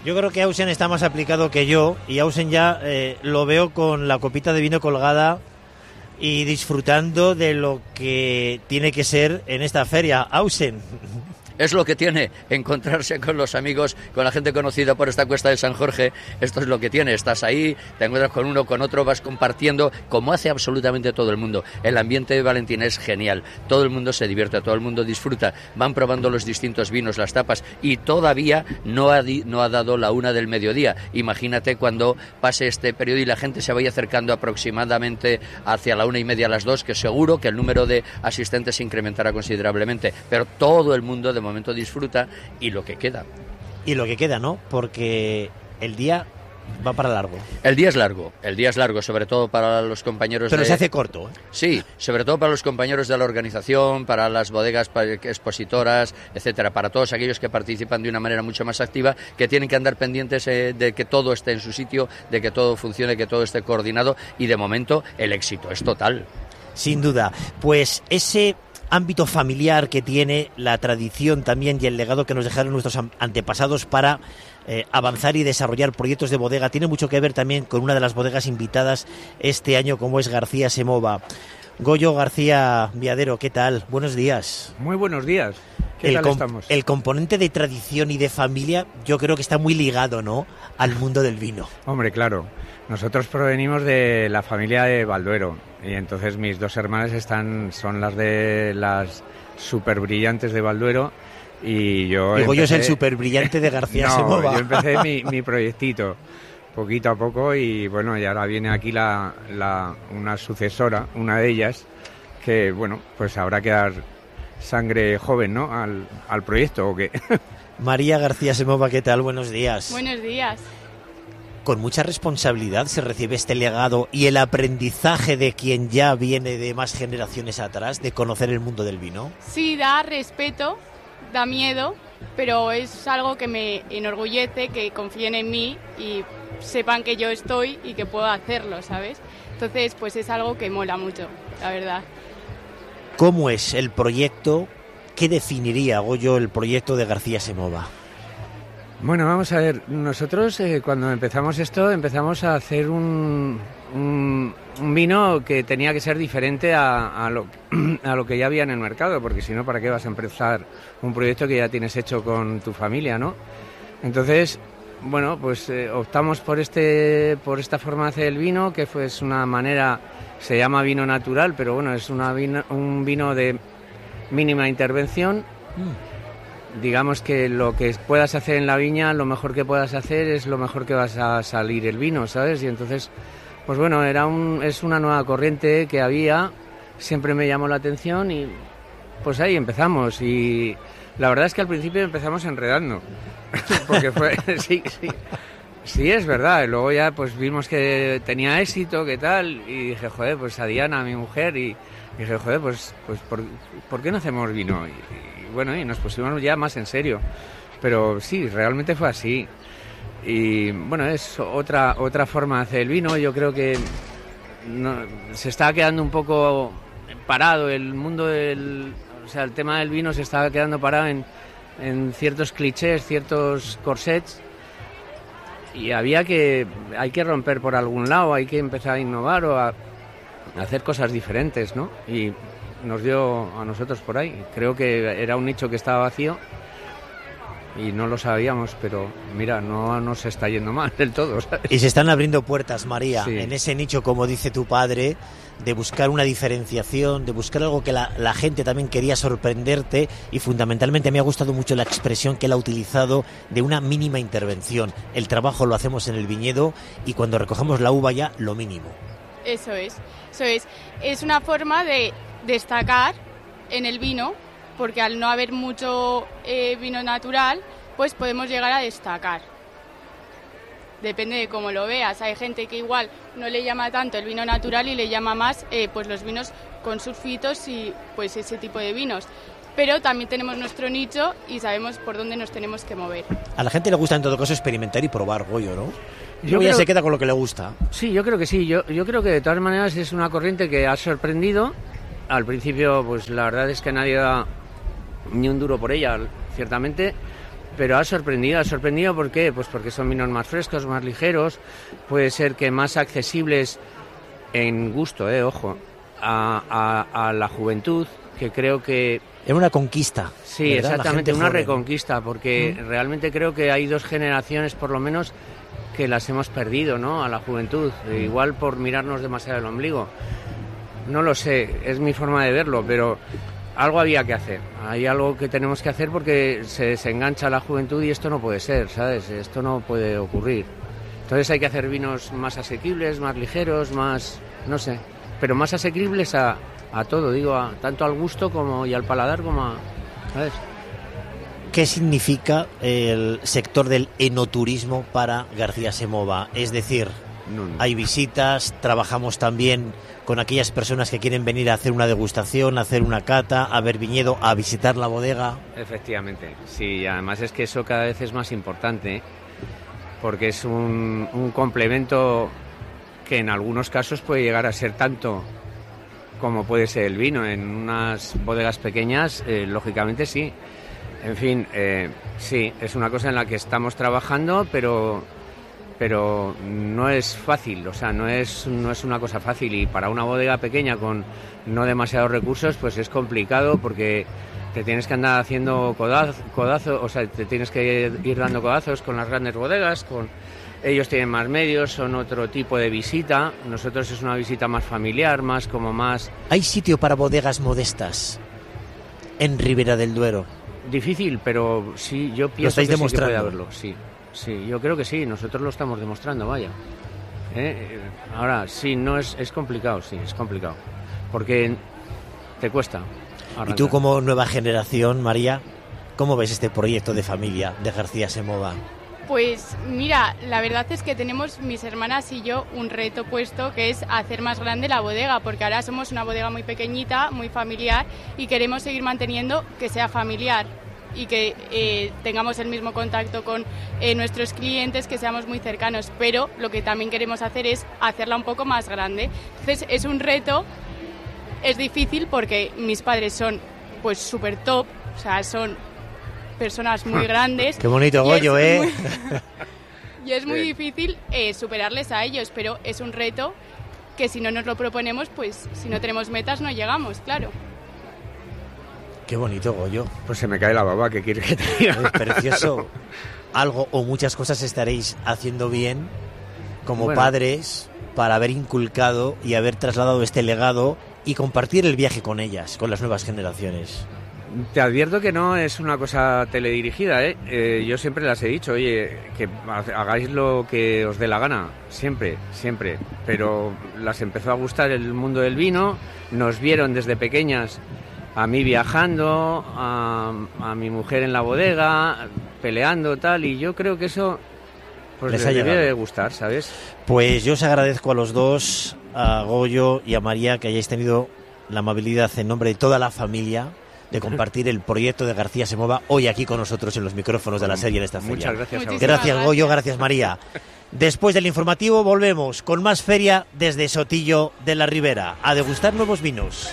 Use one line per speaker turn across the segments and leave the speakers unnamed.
Yo creo que Ausen está más aplicado que yo, y Ausen ya lo veo con la copita de vino colgada y disfrutando de lo que tiene que ser en esta feria. Ausen.
Es lo que tiene encontrarse con los amigos, con la gente conocida por esta cuesta de San Jorge. Esto es lo que tiene, estás ahí, te encuentras con uno, con otro, vas compartiendo, como hace absolutamente todo el mundo. El ambiente de Valentín es genial, todo el mundo se divierte, todo el mundo disfruta, van probando los distintos vinos, las tapas, y todavía no ha dado la 1 del mediodía. Imagínate cuando pase este periodo y la gente se vaya acercando aproximadamente hacia la 1:30, a las 2, que seguro que el número de asistentes se incrementará considerablemente, pero todo el mundo de momento disfruta y lo que queda.
Y lo que queda, ¿no? Porque el día va para largo.
El día es largo, sobre todo para los compañeros
Pero se hace corto, ¿eh?
Sí, sobre todo para los compañeros de la organización, para las bodegas expositoras, etcétera, para todos aquellos que participan de una manera mucho más activa, que tienen que andar pendientes de que todo esté en su sitio, de que todo funcione, que todo esté coordinado, y de momento el éxito es total.
Sin duda. Pues ese ámbito familiar que tiene la tradición también y el legado que nos dejaron nuestros antepasados para avanzar y desarrollar proyectos de bodega tiene mucho que ver también con una de las bodegas invitadas este año, como es García Semova. Goyo García Viadero, ¿qué tal? Buenos días.
Muy buenos días. ¿Qué tal estamos?
El componente de tradición y de familia yo creo que está muy ligado, ¿no?, al mundo del vino.
Hombre, claro. Nosotros provenimos de la familia de Balduero y entonces mis dos hermanas son las de las super brillantes de Balduero y yo
Digo, yo es el super brillante de García Semova.
Yo empecé mi proyectito poquito a poco y bueno, y ahora viene aquí una sucesora, una de ellas, que bueno, pues habrá que dar sangre joven, ¿no?, al proyecto, ¿o qué?
María García Semova, ¿qué tal? Buenos días.
Buenos días.
Con mucha responsabilidad se recibe este legado y el aprendizaje de quien ya viene de más generaciones atrás, de conocer el mundo del vino.
Sí, da respeto, da miedo, pero es algo que me enorgullece, que confíen en mí y sepan que yo estoy y que puedo hacerlo, ¿sabes? Entonces, pues es algo que mola mucho, la verdad.
¿Cómo es el proyecto? ¿Qué definiría, Goyo, el proyecto de García Semova?
Bueno, vamos a ver, nosotros cuando empezamos esto, empezamos a hacer un vino que tenía que ser diferente a lo que ya había en el mercado, porque si no, ¿para qué vas a empezar un proyecto que ya tienes hecho con tu familia, ¿no? Entonces, bueno, pues optamos por esta forma de hacer el vino, que es una manera, se llama vino natural, pero bueno, es un vino de mínima intervención. Digamos que lo que puedas hacer en la viña, lo mejor que puedas hacer es lo mejor que vas a salir el vino, ¿sabes? Y entonces, pues bueno, es una nueva corriente que había, siempre me llamó la atención y pues ahí empezamos. Y la verdad es que al principio empezamos enredando, porque fue, sí, es verdad. Y luego ya pues vimos que tenía éxito, qué tal, y dije, joder, pues a Diana, mi mujer, y dije, joder, pues ¿por qué no hacemos vino? Y bueno, y nos pusimos ya más en serio, pero sí, realmente fue así. Y bueno, es otra forma de hacer el vino. Yo creo que se está quedando un poco parado el mundo el tema del vino se está quedando parado en ciertos clichés, ciertos corsets, y hay que romper por algún lado, hay que empezar a innovar o a hacer cosas diferentes, ¿no? Y nos dio a nosotros por ahí. Creo que era un nicho que estaba vacío y no lo sabíamos, pero mira, no nos está yendo mal del todo, ¿sabes?
Y se están abriendo puertas, María,
sí,
en ese nicho, como dice tu padre, de buscar una diferenciación, de buscar algo que la gente también quería sorprenderte, y fundamentalmente me ha gustado mucho la expresión que él ha utilizado de una mínima intervención. El trabajo lo hacemos en el viñedo y cuando recogemos la uva ya lo mínimo.
Eso es. Es una forma de destacar en el vino, porque al no haber mucho vino natural, pues podemos llegar a destacar. Depende de cómo lo veas. Hay gente que igual no le llama tanto el vino natural y le llama más pues los vinos con sulfitos y pues ese tipo de vinos. Pero también tenemos nuestro nicho y sabemos por dónde nos tenemos que mover.
A la gente le gusta en todo caso experimentar y probar, Goyo, ¿no?
Yo
ya se queda con lo que le gusta.
Sí, yo creo que sí. Yo creo que de todas maneras es una corriente que ha sorprendido. Al principio, pues la verdad es que nadie da ni un duro por ella, ciertamente. Pero ha sorprendido ¿por qué? Pues porque son vinos más frescos, más ligeros, puede ser que más accesibles en gusto, ojo, a la juventud, que creo que...
Es una conquista.
Sí,
¿verdad?
exactamente, una reconquista, porque realmente creo que hay 2 generaciones por lo menos que las hemos perdido, ¿no?, a la juventud, igual por mirarnos demasiado el ombligo. No lo sé, es mi forma de verlo, pero... algo había que hacer, hay algo que tenemos que hacer porque se desengancha la juventud y esto no puede ser, ¿sabes? Esto no puede ocurrir. Entonces hay que hacer vinos más asequibles, más ligeros, más, no sé, pero más asequibles a todo, digo, tanto al gusto como y al paladar como a, ¿sabes?
¿Qué significa el sector del enoturismo para García Semova? Es decir, hay visitas, trabajamos también con aquellas personas que quieren venir a hacer una degustación, a hacer una cata, a ver viñedo, a visitar la bodega.
Efectivamente, sí, y además es que eso cada vez es más importante, porque es un complemento que en algunos casos puede llegar a ser tanto como puede ser el vino. En unas bodegas pequeñas, lógicamente sí. En fin, sí, es una cosa en la que estamos trabajando, pero no es fácil, o sea, no es una cosa fácil, y para una bodega pequeña con no demasiados recursos pues es complicado, porque te tienes que andar haciendo codazos, o sea, te tienes que ir dando codazos con las grandes bodegas, ellos tienen más medios, son otro tipo de visita, nosotros es una visita más familiar, más como más...
¿Hay sitio para bodegas modestas en Ribera del Duero?
Difícil, pero sí, yo pienso
que sí que puede
haberlo, sí. Sí, yo creo que sí, nosotros lo estamos demostrando, vaya. Ahora, sí, no es complicado, sí, es complicado, porque te cuesta arrancar.
Y tú, como nueva generación, María, ¿cómo ves este proyecto de familia de García Semova?
Pues mira, la verdad es que tenemos mis hermanas y yo un reto puesto, que es hacer más grande la bodega, porque ahora somos una bodega muy pequeñita, muy familiar, y queremos seguir manteniendo que sea familiar y que tengamos el mismo contacto con nuestros clientes, que seamos muy cercanos, pero lo que también queremos hacer es hacerla un poco más grande. Entonces es un reto, es difícil porque mis padres son pues súper top, o sea, son personas muy grandes.
Qué bonito, Goyo,
Y es muy difícil superarles a ellos, pero es un reto que si no nos lo proponemos, pues si no tenemos metas no llegamos, claro.
Qué bonito, Goyo.
Pues se me cae la baba, ¿qué quieres que te diga?
Es precioso. Algo o muchas cosas estaréis haciendo bien como padres para haber inculcado y haber trasladado este legado y compartir el viaje con ellas, con las nuevas generaciones.
Te advierto que no es una cosa teledirigida, yo siempre las he dicho, oye, que hagáis lo que os dé la gana, siempre, pero las empezó a gustar el mundo del vino, nos vieron desde pequeñas a mí viajando, a mi mujer en la bodega, peleando, tal, y yo creo que eso pues les debe de gustar, ¿sabes?
Pues yo os agradezco a los dos, a Goyo y a María, que hayáis tenido la amabilidad en nombre de toda la familia de compartir el proyecto de García Semova hoy aquí con nosotros en los micrófonos de la serie en esta feria.
Muchas gracias.
Gracias, Goyo, gracias, María. Después del informativo volvemos con más feria desde Sotillo de la Ribera, a degustar nuevos vinos.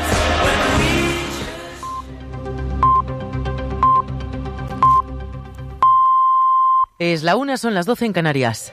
Es la 1, son las 12 en Canarias.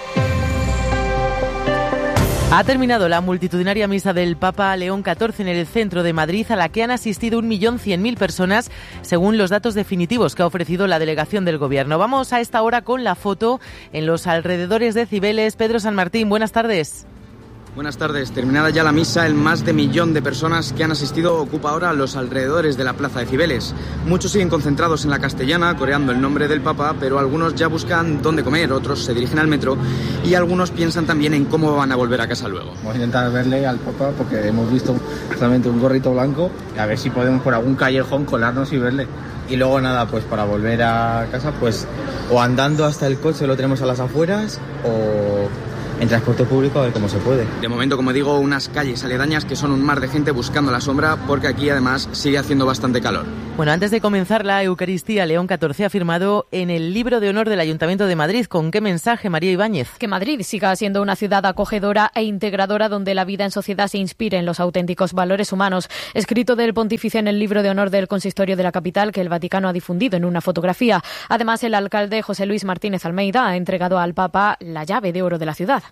Ha terminado la multitudinaria misa del Papa León XIV en el centro de Madrid, a la que han asistido 1.100.000 personas, según los datos definitivos que ha ofrecido la delegación del Gobierno. Vamos a esta hora con la foto en los alrededores de Cibeles. Pedro San Martín, buenas tardes.
Buenas tardes. Terminada ya la misa, el más de 1 millón de personas que han asistido ocupa ahora los alrededores de la plaza de Cibeles. Muchos siguen concentrados en la Castellana, coreando el nombre del Papa, pero algunos ya buscan dónde comer, otros se dirigen al metro y algunos piensan también en cómo van a volver a casa luego.
Vamos a intentar verle al Papa porque hemos visto solamente un gorrito blanco, a ver si podemos por algún callejón colarnos y verle. Y luego nada, pues para volver a casa, pues o andando hasta el coche, lo tenemos a las afueras, o en transporte público a ver cómo se puede.
De momento, como digo, unas calles aledañas que son un mar de gente buscando la sombra, porque aquí además sigue haciendo bastante calor.
Bueno, antes de comenzar la Eucaristía, León XIV ha firmado en el libro de honor del Ayuntamiento de Madrid. ¿Con qué mensaje, María Ibáñez?
Que Madrid siga siendo una ciudad acogedora e integradora donde la vida en sociedad se inspire en los auténticos valores humanos. Escrito del pontífice en el libro de honor del Consistorio de la capital, que el Vaticano ha difundido en una fotografía. Además, el alcalde José Luis Martínez Almeida ha entregado al Papa la llave de oro de la ciudad.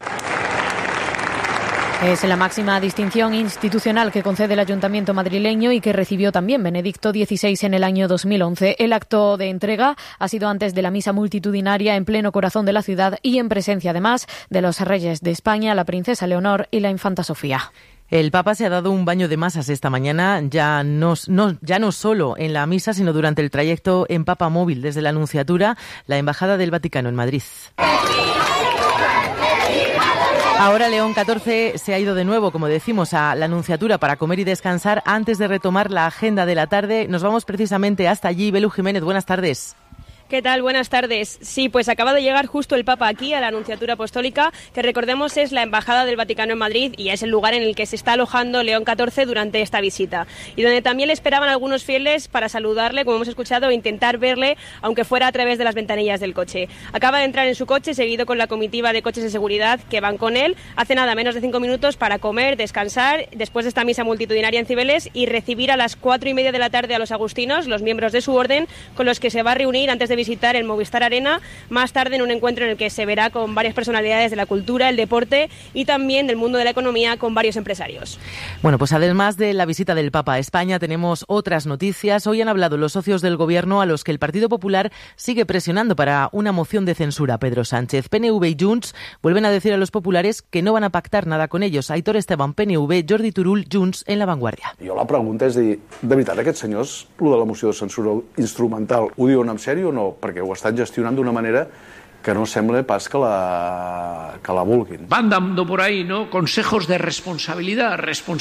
Es la máxima distinción institucional que concede el Ayuntamiento madrileño y que recibió también Benedicto XVI en el año 2011. El acto de entrega ha sido antes de la misa multitudinaria en pleno corazón de la ciudad y en presencia además de los reyes de España, la princesa Leonor y la infanta Sofía.
El Papa se ha dado un baño de masas esta mañana, ya no solo en la misa, sino durante el trayecto en Papa Móvil desde la Anunciatura, la Embajada del Vaticano en Madrid. Ahora León XIV se ha ido de nuevo, como decimos, a la Anunciatura para comer y descansar antes de retomar la agenda de la tarde. Nos vamos precisamente hasta allí. Belu Jiménez, buenas tardes.
¿Qué tal? Buenas tardes. Sí, pues acaba de llegar justo el Papa aquí a la Anunciatura Apostólica, que recordemos es la Embajada del Vaticano en Madrid y es el lugar en el que se está alojando León XIV durante esta visita. Y donde también le esperaban algunos fieles para saludarle, como hemos escuchado, e intentar verle, aunque fuera a través de las ventanillas del coche. Acaba de entrar en su coche, seguido con la comitiva de coches de seguridad que van con él. Hace nada, menos de 5 minutos para comer, descansar, después de esta misa multitudinaria en Cibeles y recibir a las 4:30 de la tarde a los agustinos, los miembros de su orden, con los que se va a reunir antes de visitar el Movistar Arena, más tarde en un encuentro en el que se verá con varias personalidades de la cultura, el deporte y también del mundo de la economía con varios empresarios.
Bueno, pues además de la visita del Papa a España, tenemos otras noticias. Hoy han hablado los socios del Gobierno a los que el Partido Popular sigue presionando para una moción de censura. Pedro Sánchez, PNV y Junts vuelven a decir a los populares que no van a pactar nada con ellos. Aitor Esteban, PNV, Jordi Turull, Junts, en La Vanguardia.
Jo la pregunta és dir, de veritat aquests senyors, lo de la moció de censura instrumental, ho diuen en sèrio o no? Perquè ho estan gestionant d'una manera que no sembla pas que la vulguin.
Van dando por ahí, ¿no?, consejos de responsabilidad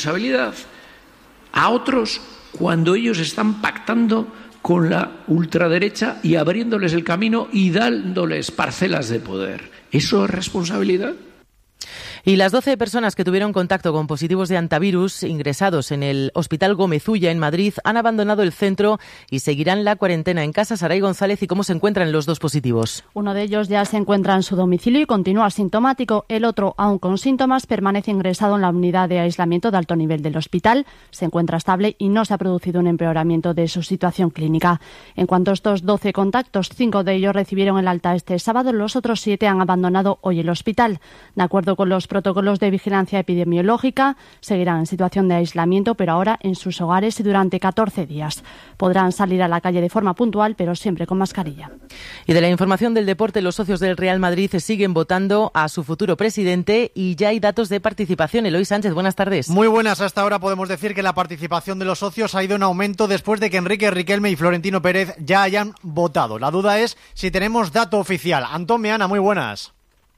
a otros cuando ellos están pactando con la ultraderecha y abriéndoles el camino y dándoles parcelas de poder. ¿Eso es responsabilidad?
Y las 12 personas que tuvieron contacto con positivos de antivirus ingresados en el Hospital Gómez Ulla en Madrid han abandonado el centro y seguirán la cuarentena en casa. Saray González, ¿y cómo se encuentran los dos positivos?
Uno de ellos ya se encuentra en su domicilio y continúa asintomático. El otro, aún con síntomas, permanece ingresado en la unidad de aislamiento de alto nivel del hospital. Se encuentra estable y no se ha producido un empeoramiento de su situación clínica. En cuanto a estos 12 contactos, 5 de ellos recibieron el alta este sábado. Los otros 7 han abandonado hoy el hospital. De acuerdo con los protocolos de vigilancia epidemiológica, seguirán en situación de aislamiento, pero ahora en sus hogares y durante 14 días. Podrán salir a la calle de forma puntual, pero siempre con mascarilla.
Y de la información del deporte, los socios del Real Madrid siguen votando a su futuro presidente y ya hay datos de participación. Eloy Sánchez, buenas tardes.
Muy buenas. Hasta ahora podemos decir que la participación de los socios ha ido en aumento después de que Enrique Riquelme y Florentino Pérez ya hayan votado. La duda es si tenemos dato oficial. Antón Meana, muy buenas.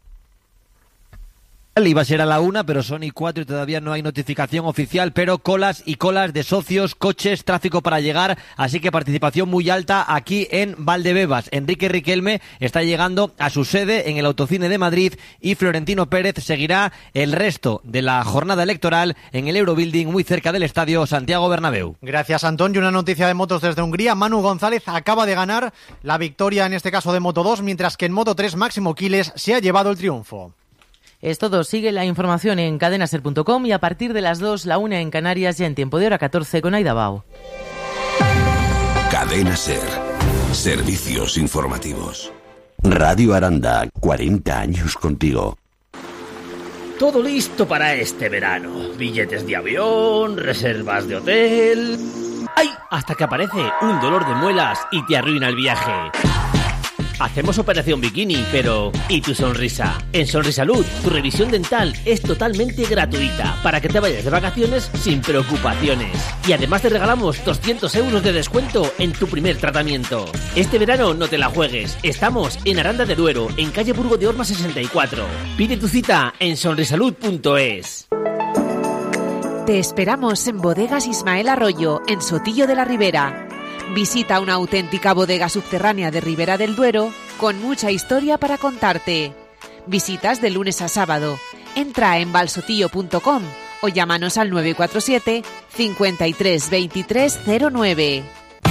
Iba a ser a la 1, pero son y 4 y todavía no hay notificación oficial, pero colas y colas de socios, coches, tráfico para llegar, así que participación muy alta aquí en Valdebebas. Enrique Riquelme está llegando a su sede en el Autocine de Madrid y Florentino Pérez seguirá el resto de la jornada electoral en el Eurobuilding muy cerca del estadio Santiago Bernabéu.
Gracias, Antón. Y una noticia de motos desde Hungría. Manu González acaba de ganar la victoria, en este caso de Moto2, mientras que en Moto3 Máximo Quiles se ha llevado el triunfo.
Es todo. Sigue la información en cadenaser.com y a partir de las 2, la 1 en Canarias, ya en tiempo de hora 14 con Aida Bao.
Cadena Ser. Servicios informativos. Radio Aranda, 40 años contigo.
Todo listo para este verano. Billetes de avión, reservas de hotel... ¡Ay! Hasta que aparece un dolor de muelas y te arruina el viaje. Hacemos operación bikini, pero ¿y tu sonrisa? En Sonrisalud, tu revisión dental es totalmente gratuita para que te vayas de vacaciones sin preocupaciones. Y además te regalamos 200 euros de descuento en tu primer tratamiento. Este verano no te la juegues. Estamos en Aranda de Duero, en calle Burgo de Orma 64. Pide tu cita en sonrisalud.es.
Te esperamos en Bodegas Ismael Arroyo, en Sotillo de la Ribera. Visita una auténtica bodega subterránea de Ribera del Duero con mucha historia para contarte. Visitas de lunes a sábado. Entra en valsotillo.com o llámanos al 947 53 23 09.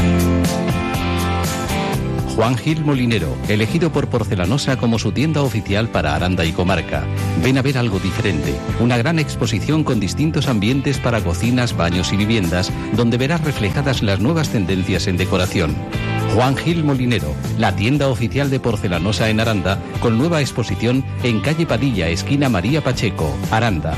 Juan Gil Molinero, elegido por Porcelanosa como su tienda oficial para Aranda y comarca. Ven a ver algo diferente, una gran exposición con distintos ambientes para cocinas, baños y viviendas, donde verás reflejadas las nuevas tendencias en decoración. Juan Gil Molinero, la tienda oficial de Porcelanosa en Aranda, con nueva exposición en calle Padilla, esquina María Pacheco, Aranda.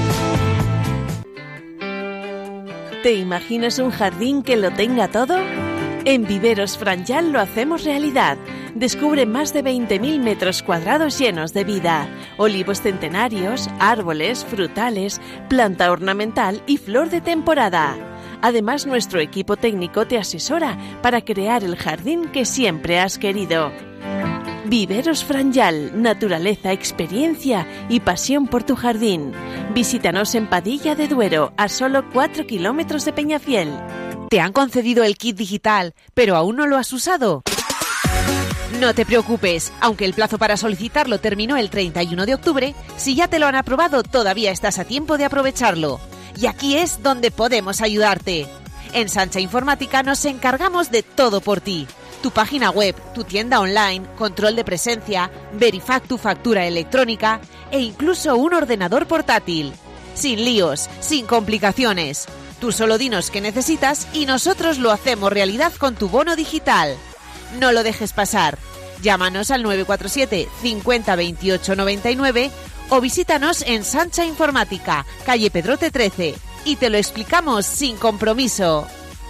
¿Te imaginas un jardín que lo tenga todo? En Viveros Franjal lo hacemos realidad. Descubre más de 20.000 metros cuadrados llenos de vida. Olivos centenarios, árboles, frutales, planta ornamental y flor de temporada. Además, nuestro equipo técnico te asesora para crear el jardín que siempre has querido. Viveros Franjal, naturaleza, experiencia y pasión por tu jardín. Visítanos en Padilla de Duero, a solo 4 kilómetros de Peñafiel.
¿Te han concedido el kit digital, pero aún no lo has usado? No te preocupes, aunque el plazo para solicitarlo terminó el 31 de octubre, si ya te lo han aprobado, todavía estás a tiempo de aprovecharlo. Y aquí es donde podemos ayudarte. En Sancha Informática nos encargamos de todo por ti. Tu página web, tu tienda online, control de presencia, Verifact tu factura electrónica e incluso un ordenador portátil. Sin líos, sin complicaciones. Tú solo dinos qué necesitas y nosotros lo hacemos realidad con tu bono digital. No lo dejes pasar. Llámanos al 947 50 28 99 o visítanos en Sancha Informática, calle Pedrote 13, y te lo explicamos sin compromiso.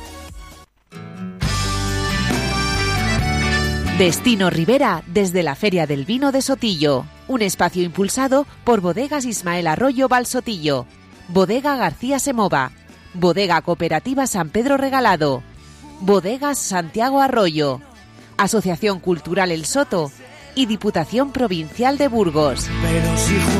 Destino Ribera desde la Feria del Vino de Sotillo. Un espacio impulsado por Bodegas Ismael Arroyo Valsotillo, Bodega García Semova, Bodega Cooperativa San Pedro Regalado, Bodegas Santiago Arroyo, Asociación Cultural El Soto y Diputación Provincial de Burgos.